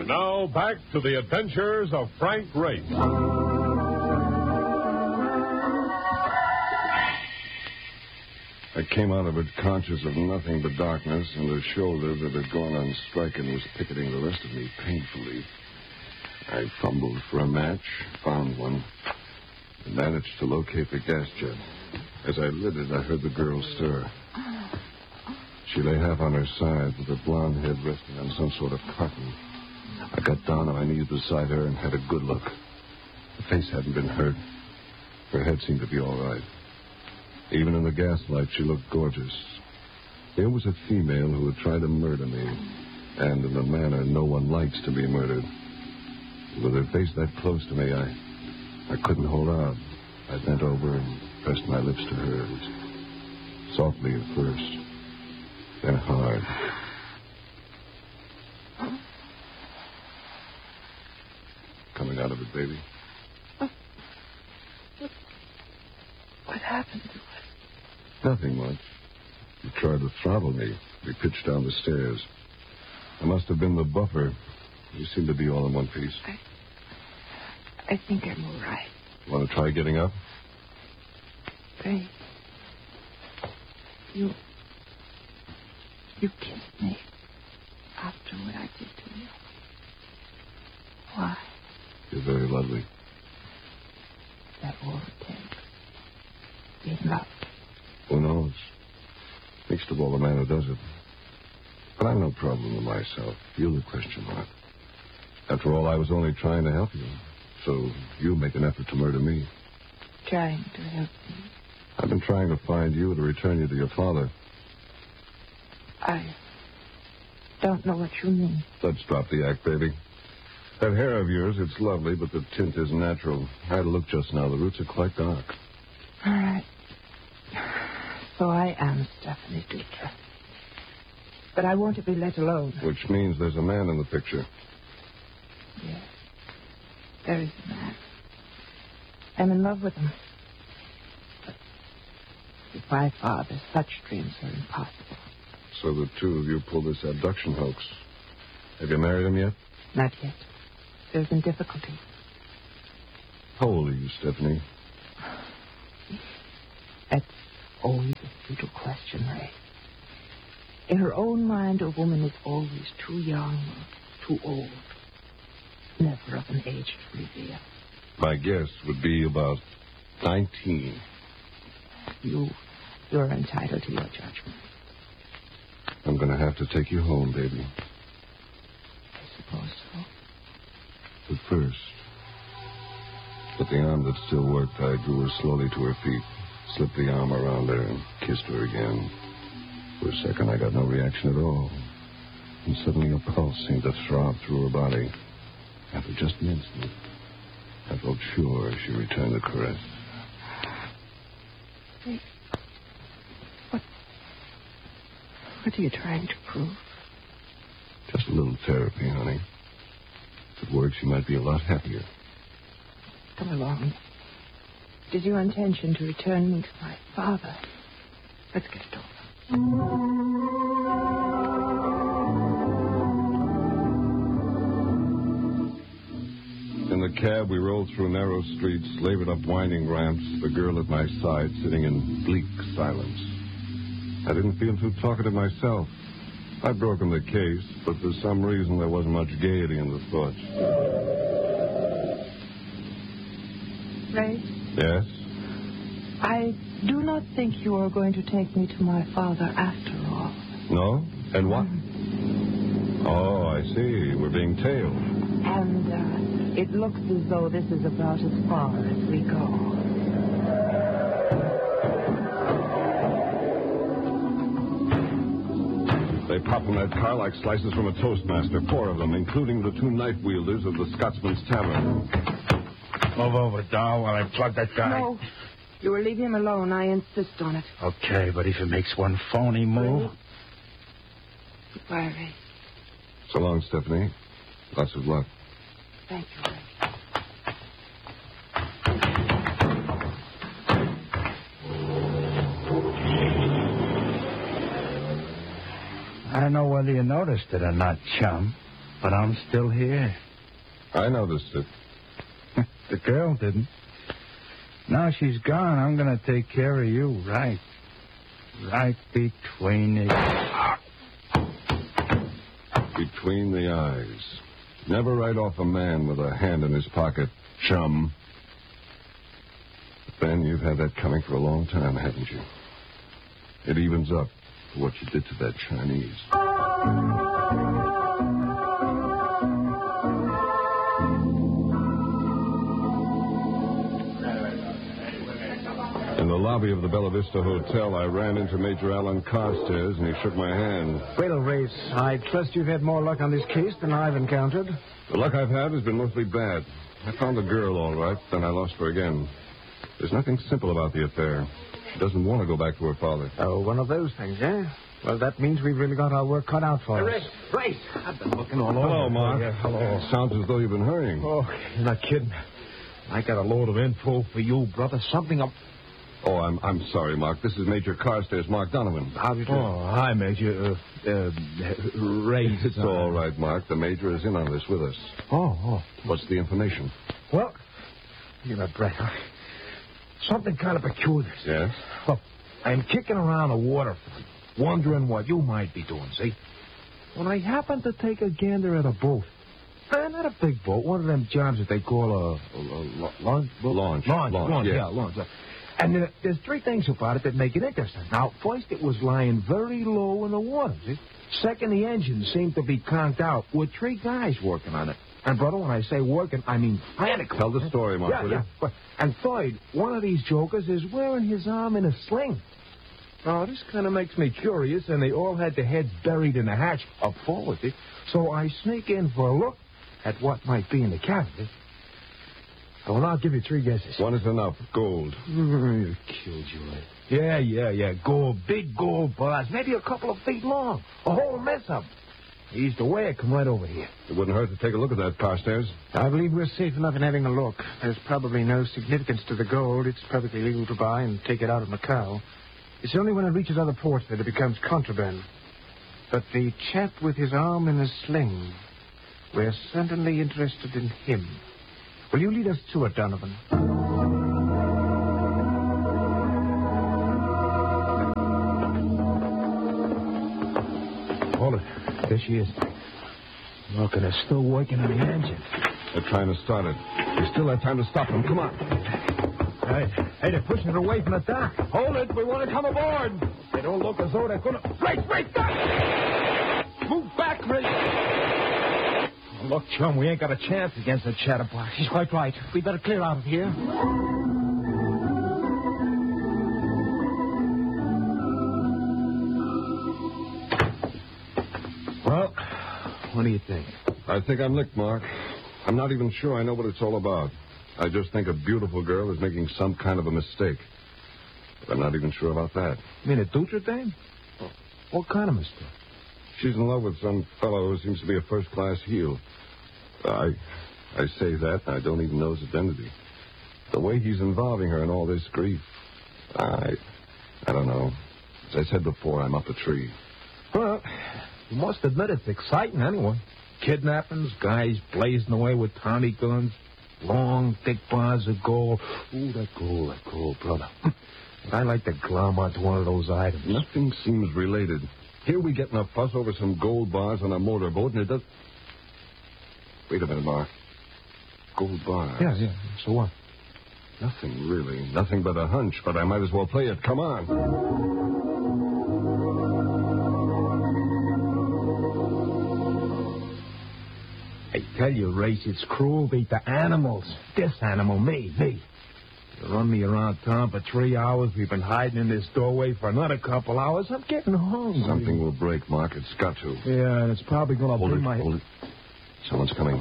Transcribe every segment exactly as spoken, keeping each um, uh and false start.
And now, back to the adventures of Frank Race. I came out of it conscious of nothing but darkness, and a shoulder that had gone on strike and was picketing the rest of me painfully. I fumbled for a match, found one, and managed to locate the gas jet. As I lit it, I heard the girl stir. She lay half on her side, with her blonde head resting on some sort of cotton. I got down on my knees beside her and had a good look. The face hadn't been hurt. Her head seemed to be all right. Even in the gaslight, she looked gorgeous. Here was a female who had tried to murder me, and in a manner no one likes to be murdered. With her face that close to me, I, I couldn't hold out. I bent over and pressed my lips to hers. Softly at first, then hard. Coming out of it, baby? What, what happened to us? Nothing much. You tried to throttle me. We pitched down the stairs. I must have been the buffer. You seem to be all in one piece. I, I think I'm all right. Want to try getting up? Ray, you, you kissed me after what I did to you. Why? You're very lovely. Is that all it takes? Being loved. Who knows? Least of all the man who does it. But I'm no problem with myself. You're the question mark. After all, I was only trying to help you. So you make an effort to murder me. Trying to help you? I've been trying to find you to return you to your father. I don't know what you mean. Let's drop the act, baby. That hair of yours, it's lovely, but the tint isn't natural. I had a look just now. The roots are quite dark. All right. So I am Stephanie Dutra. But I want to be let alone. Which means there's a man in the picture. Yes. There is a man. I'm in love with him. But with my father, such dreams are impossible. So the two of you pulled this abduction hoax. Have you married him yet? Not yet. There's been difficulty. How old are you, Stephanie? That's always a futile question, Ray. In her own mind, a woman is always too young, too old. Never of an age to reveal. My guess would be about nineteen. You, you're entitled to your judgment. I'm going to have to take you home, baby. I suppose so. But first, with the arm that still worked, I drew her slowly to her feet, slipped the arm around her, and kissed her again. For a second, I got no reaction at all. And suddenly a pulse seemed to throb through her body. And for just an instant, I felt sure she returned the caress. Hey, what, what are you trying to prove? Just a little therapy, honey. If it works, you might be a lot happier. Come along. It is your intention to return me to my father. Let's get it over. In the cab, we rolled through narrow streets, labored up winding ramps, the girl at my side sitting in bleak silence. I didn't feel too talkative myself. I'd broken the case, but for some reason there wasn't much gaiety in the thoughts. Ray? Yes? I do not think you are going to take me to my father after all. No? And what? Mm-hmm. Oh, I see. We're being tailed. And uh, it looks as though this is about as far as we go. They pop from that car like slices from a toastmaster. Four of them, including the two knife wielders of the Scotsman's Tavern. Move over, doll, while I plug that guy. No. You will leave him alone. I insist on it. Okay, but if he makes one phony move... Goodbye, Ray. So long, Stephanie. Lots of luck. Thank you, Ray. I don't know whether you noticed it or not, chum, But I'm still here. I noticed it. The girl didn't. Now she's gone, I'm going to take care of you, right? Right between the... Between the eyes. Never write off a man with a hand in his pocket, chum. Ben, you've had that coming for a long time, haven't you? It evens up for what you did to that Chinese. In the lobby of the Bella Vista Hotel, I ran into Major Alan Carstairs, and he shook my hand. Well, Race, I trust you've had more luck on this case than I've encountered. The luck I've had has been mostly bad. I found the girl all right, then I lost her again. There's nothing simple about the affair. She doesn't want to go back to her father. Oh, one of those things, eh? Well, that means we've really got our work cut out for us. Race, Race, I've been looking all over. Hello, Mark. Yeah, hello. Sounds as though you've been hurrying. Oh, you're not kidding. I got a load of info for you, brother. Something up... Oh, I'm I'm sorry, Mark. This is Major Carstairs, Mark Donovan. How do you do? Oh, hi, Major. Uh, uh, Race. It's all right, Mark. The Major is in on this with us. Oh, oh. What's the information? Well, you know, Brett, huh? Something kind of peculiar. Yes? Look, I'm kicking around the waterfront, wondering what you might be doing, see? When I happened to take a gander at a boat. Uh, not a big boat, one of them jobs that they call a, a, a launch. Launch. Launch, launch, launch yes. yeah, launch. And uh, there's three things about it that make it interesting. Now, first, it was lying very low in the water, see? Second, the engine seemed to be conked out with three guys working on it. And, brother, when I say working, I mean frantically. Tell the story, Mark, Yeah, will yeah. you? But, and third, one of these jokers is wearing his arm in a sling. Now, this kind of makes me curious, and they all had their heads buried in the hatch up forward, see? So I sneak in for a look at what might be in the cabin, see? Well, I'll give you three guesses. One is enough. Gold. You killed you, eh? Yeah, yeah, yeah. Gold, big gold bars, maybe a couple of feet long. A whole mess of them. He's the way I come right over here. It wouldn't hurt to take a look at that, Carstairs. I believe we're safe enough in having a look. There's probably no significance to the gold. It's perfectly legal to buy and take it out of Macau. It's only when it reaches other ports that it becomes contraband. But the chap with his arm in a sling, we're certainly interested in him. Will you lead us to it, Donovan? Hold it. There she is. Look, and they're still working on the engine. They're trying to start it. We still have time to stop them. Come on. Hey, hey, they're pushing it away from the dock. Hold it. We want to come aboard. They don't look as though they're going to... Race, race, dock! Move back, Race. Look, chum, we ain't got a chance against the chatterbox. He's quite right. We better clear out of here. Well, what do you think? I think I'm licked, Mark. I'm not even sure I know what it's all about. I just think a beautiful girl is making some kind of a mistake. But I'm not even sure about that. You mean a Dutra dame? What kind of mistake? She's in love with some fellow who seems to be a first-class heel. I I say that, and I don't even know his identity. The way he's involving her in all this grief, I, I don't know. As I said before, I'm up a tree. Well, you must admit it's exciting anyway. Kidnappings, guys blazing away with Tommy guns, long, thick bars of gold. Ooh, that gold, that gold, brother. I like to glom onto one of those items. Nothing seems related. Here we get in a fuss over some gold bars on a motorboat, and it does... Wait a minute, Mark. Gold bars. Yeah, yeah. So what? Nothing, really. Nothing but a hunch, but I might as well play it. Come on. I tell you, Race, it's cruelty to animals. This animal, me, me. You run me around town for three hours. We've been hiding in this doorway for another couple hours. I'm getting hungry. Something will break, Mark. It's got to. Yeah, and it's probably going to Hold bring it, my... hold it. Someone's coming.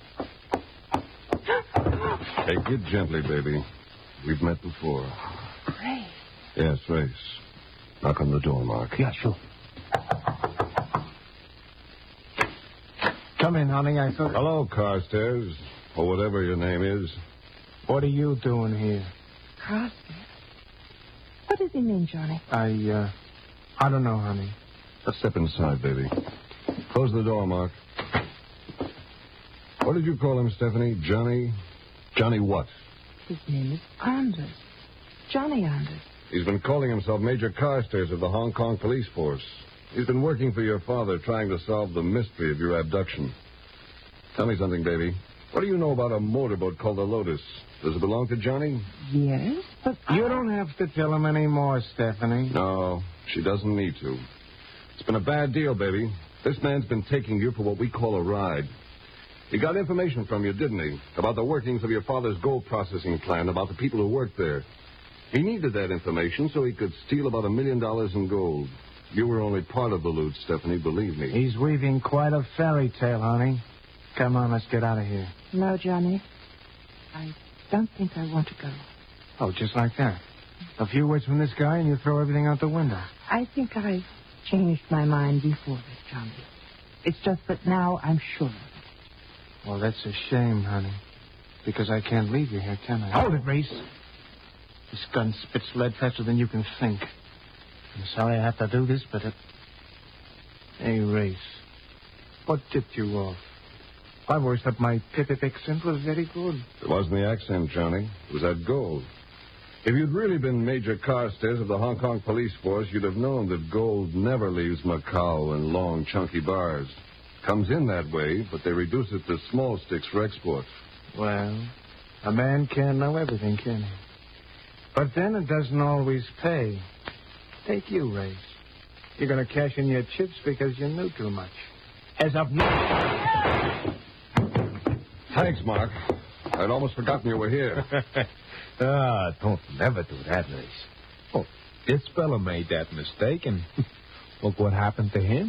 Take it gently, baby. We've met before. Grace. Yes, Race. Knock on the door, Mark. Yeah, sure. Come in, honey. I thought... Hello, Carstairs, or whatever your name is. What are you doing here? Carstairs. What does he mean, Johnny? I, uh... I don't know, honey. Let's step inside, baby. Close the door, Mark. What did you call him, Stephanie? Johnny? Johnny what? His name is Anders. Johnny Anders. He's been calling himself Major Carstairs of the Hong Kong Police Force. He's been working for your father, trying to solve the mystery of your abduction. Tell me something, baby. What do you know about a motorboat called the Lotus? Does it belong to Johnny? Yes, but You I... don't have to tell him any more, Stephanie. No, she doesn't need to. It's been a bad deal, baby. This man's been taking you for what we call a ride. He got information from you, didn't he? About the workings of your father's gold processing plant, about the people who worked there. He needed that information so he could steal about a million dollars in gold. You were only part of the loot, Stephanie, believe me. He's weaving quite a fairy tale, honey. Come on, let's get out of here. No, Johnny. I don't think I want to go. Oh, just like that. A few words from this guy and you throw everything out the window. I think I've changed my mind before this, Johnny. It's just that now I'm sure of it. Well, that's a shame, honey. Because I can't leave you here, can I? Hold it, Race. This gun spits lead faster than you can think. I'm sorry I have to do this, but it... Hey, Race. What tipped you off? I've always thought my pip-pip accent was very good. It wasn't the accent, Johnny. It was that gold. If you'd really been Major Carstairs of the Hong Kong Police Force, you'd have known that gold never leaves Macau in long, chunky bars. Comes in that way, but they reduce it to small sticks for export. Well, a man can't know everything, can he? But then it doesn't always pay. Take you, Race. You're going to cash in your chips because you knew too much. As of now... Thanks, Mark. I'd almost forgotten you were here. Ah, don't never do that, Race. Oh, this fella made that mistake, and look what happened to him.